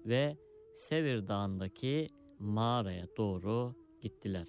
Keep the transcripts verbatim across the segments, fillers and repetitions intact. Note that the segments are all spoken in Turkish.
ve Sevir Dağı'ndaki mağaraya doğru gittiler.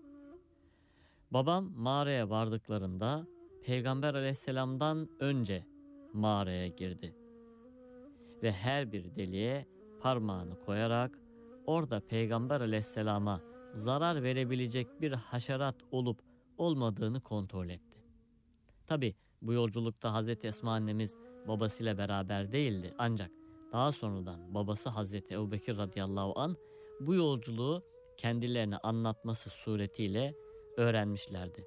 Babam mağaraya vardıklarında Peygamber Aleyhisselam'dan önce mağaraya girdi. Ve her bir deliğe parmağını koyarak orada Peygamber Aleyhisselam'a zarar verebilecek bir haşerat olup olmadığını kontrol etti. Tabi bu yolculukta Hazreti Esma annemiz babasıyla beraber değildi. Ancak daha sonradan babası Hazreti Ebubekir radıyallahu anh bu yolculuğu kendilerine anlatması suretiyle öğrenmişlerdi.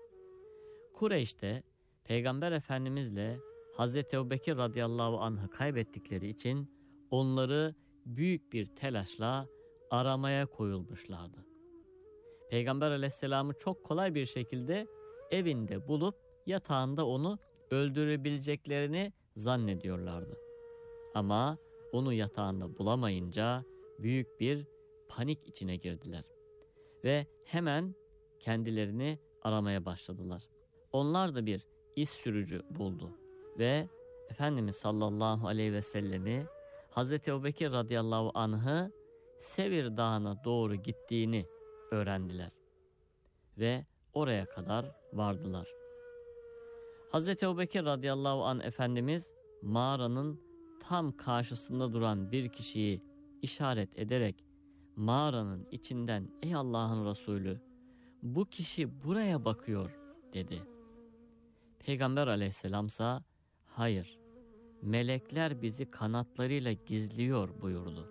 Kureyş'te Peygamber Efendimizle Hazreti Ebubekir radıyallahu anh'ı kaybettikleri için onları büyük bir telaşla aramaya koyulmuşlardı. Peygamber aleyhisselamı çok kolay bir şekilde evinde bulup yatağında onu öldürebileceklerini zannediyorlardı. Ama onu yatağında bulamayınca büyük bir panik içine girdiler. Ve hemen kendilerini aramaya başladılar. Onlar da bir iz sürücü buldu. Ve Efendimiz sallallahu aleyhi ve sellemi Hazreti Ebubekir radıyallahu anh'ı Sevir Dağı'na doğru gittiğini öğrendiler. Ve oraya kadar vardılar. Hazreti Ebubekir radıyallahu anh Efendimiz mağaranın tam karşısında duran bir kişiyi işaret ederek mağaranın içinden "Ey Allah'ın Resulü, bu kişi buraya bakıyor" dedi. Peygamber aleyhisselamsa "Hayır, melekler bizi kanatlarıyla gizliyor" buyurdu.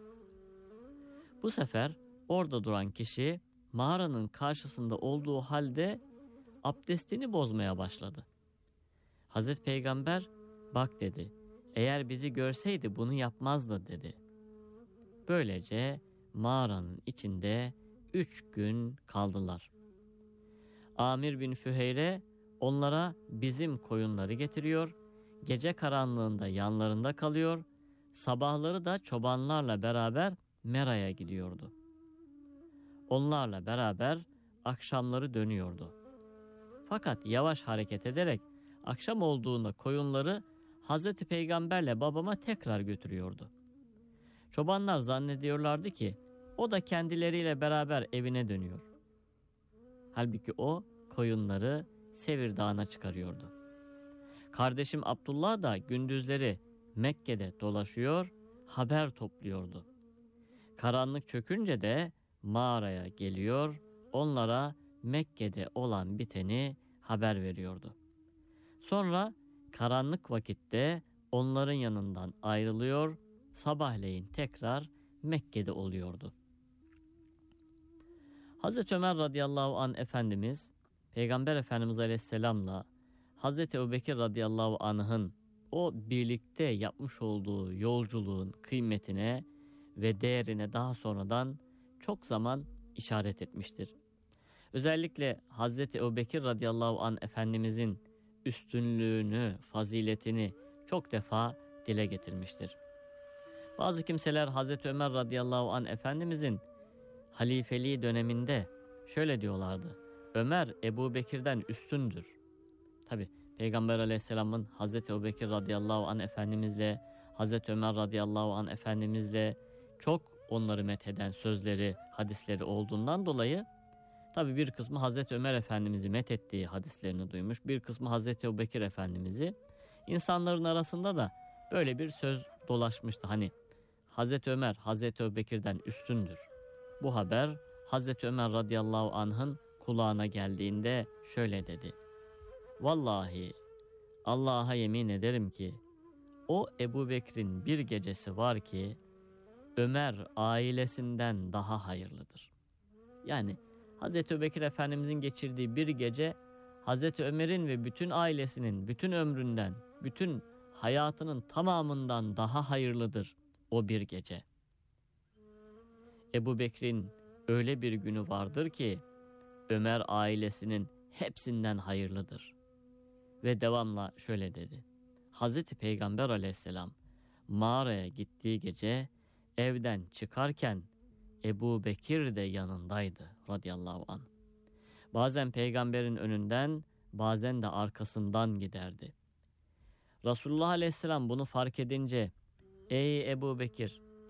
Bu sefer orada duran kişi mağaranın karşısında olduğu halde abdestini bozmaya başladı. Hazreti Peygamber "Bak" dedi, "eğer bizi görseydi bunu yapmazdı" dedi. Böylece mağaranın içinde üç gün kaldılar. Amir bin Füheyre onlara bizim koyunları getiriyor, gece karanlığında yanlarında kalıyor, sabahları da çobanlarla beraber Mera'ya gidiyordu. Onlarla beraber akşamları dönüyordu. Fakat yavaş hareket ederek akşam olduğunda koyunları Hazreti Peygamberle babama tekrar götürüyordu. Çobanlar zannediyorlardı ki o da kendileriyle beraber evine dönüyor. Halbuki o koyunları Sevir Dağı'na çıkarıyordu. Kardeşim Abdullah da gündüzleri Mekke'de dolaşıyor, haber topluyordu. Karanlık çökünce de mağaraya geliyor, onlara Mekke'de olan biteni haber veriyordu. Sonra karanlık vakitte onların yanından ayrılıyor, sabahleyin tekrar Mekke'de oluyordu. Hazreti Ömer radıyallahu anh Efendimiz, Peygamber Efendimiz aleyhisselamla Hazreti Ebubekir radıyallahu anh'ın o birlikte yapmış olduğu yolculuğun kıymetine ve değerine daha sonradan çok zaman işaret etmiştir. Özellikle Hazreti Ebubekir radıyallahu anh Efendimizin üstünlüğünü, faziletini çok defa dile getirmiştir. Bazı kimseler Hazreti Ömer radıyallahu anh Efendimizin halifeliği döneminde şöyle diyorlardı: Ömer Ebubekir'den üstündür. Tabi Peygamber aleyhisselamın Hazreti Ebubekir radıyallahu anh Efendimizle, Hazreti Ömer radıyallahu anh Efendimizle çok onları metheden sözleri, hadisleri olduğundan dolayı tabi bir kısmı Hazreti Ömer Efendimiz'i methettiği hadislerini duymuş, bir kısmı Hazreti Ebubekir Efendimiz'i. İnsanların arasında da böyle bir söz dolaşmıştı. Hani Hazreti Ömer Hazreti Ebubekir'den üstündür. Bu haber Hazreti Ömer radıyallahu anh'ın kulağına geldiğinde şöyle dedi: Vallahi Allah'a yemin ederim ki o Ebubekir'in bir gecesi var ki Ömer ailesinden daha hayırlıdır. Yani Hazreti Ebubekir Efendimizin geçirdiği bir gece Hazreti Ömer'in ve bütün ailesinin bütün ömründen, bütün hayatının tamamından daha hayırlıdır o bir gece. Ebubekir'in öyle bir günü vardır ki Ömer ailesinin hepsinden hayırlıdır. Ve devamla şöyle dedi: Hazreti Peygamber aleyhisselam mağaraya gittiği gece evden çıkarken Ebubekir de yanındaydı radıyallahu anh. Bazen peygamberin önünden, bazen de arkasından giderdi. Resulullah aleyhisselam bunu fark edince, ey Ebubekir,